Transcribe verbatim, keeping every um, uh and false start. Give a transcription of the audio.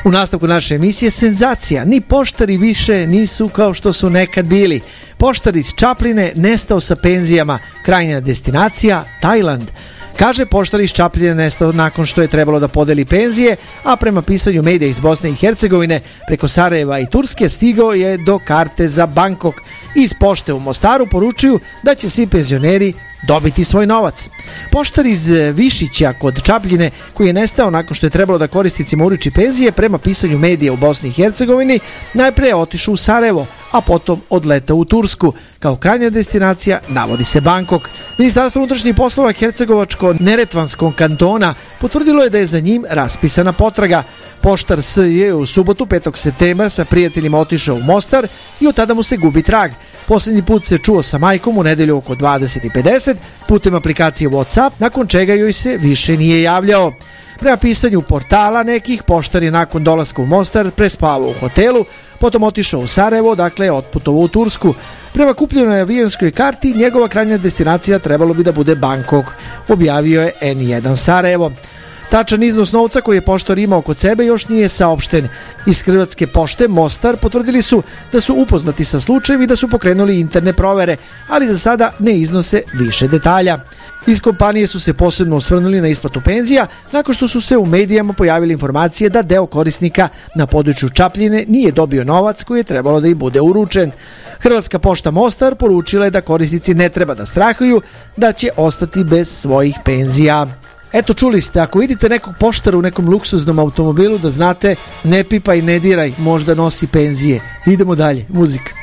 U nastavku naše emisije senzacija. Ni poštari više nisu kao što su nekad bili. Poštar iz Čapline nestao sa penzijama. Krajnja destinacija Tajland. Kaže, poštar iz Čapljine nestao nakon što je trebalo da podeli penzije, a prema pisanju medija iz Bosne i Hercegovine preko Sarajeva i Turske stigao je do karte za Bangkok. Iz pošte u Mostaru poručuju da će svi penzioneri dobiti svoj novac. Poštar iz Višića kod Čapljine, koji je nestao nakon što je trebalo da korisnicima uruči penzije, prema pisanju medija u Bosni i Hercegovini, najpre je otišao u Sarajevo, a potom odletao u Tursku. Kao krajnja destinacija navodi se Bangkok. Ministarstvo unutrašnjih poslova Hercegovačko-Neretvanskog kantona potvrdilo je da je za njim raspisana potraga. Poštar S je u subotu petog septembra sa prijateljima otišao u Mostar i od tada mu se gubi trag. Posljednji put se čuo sa majkom u nedelju oko dvadeset i pedeset putem aplikacije WhatsApp, nakon čega joj se više nije javljao. Prema pisanju portala nekih, poštar je nakon dolaska u Mostar prespavao u hotelu, potom otišao u Sarajevo, dakle otputovao u Tursku. Prema kupljenoj avionskoj karti, njegova krajnja destinacija trebalo bi da bude Bangkok, objavio je en jedan Sarajevo. Tačan iznos novca koji je poštar imao kod sebe još nije saopšten. Iz Hrvatske pošte Mostar potvrdili su da su upoznati sa slučajem i da su pokrenuli interne provere, ali za sada ne iznose više detalja. Iz kompanije su se posebno osvrnuli na isplatu penzija nakon što su se u medijama pojavile informacije da deo korisnika na području Čapljine nije dobio novac koji je trebalo da im bude uručen. Hrvatska pošta Mostar poručila je da korisnici ne treba da strahuju da će ostati bez svojih penzija. Eto, čuli ste, ako vidite nekog poštara u nekom luksuznom automobilu, da znate, ne pipaj, ne diraj, možda nosi penzije. Idemo dalje, muzika.